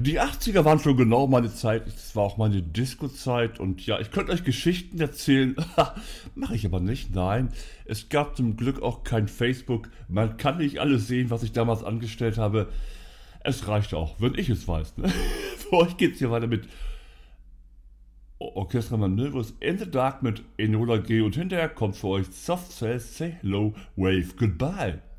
Die 80er waren schon genau meine Zeit. Es war auch meine Disco-Zeit. Und ja, ich könnte euch Geschichten erzählen. Mache ich aber nicht. Nein, es gab zum Glück auch kein Facebook. Man kann nicht alles sehen, was ich damals angestellt habe. Es reicht auch, wenn ich es weiß. Ne? Für euch geht's hier weiter mit Orchestra Manövers in the Dark mit Enola G. Und hinterher kommt für euch Soft Cell Say Hello, Wave Goodbye.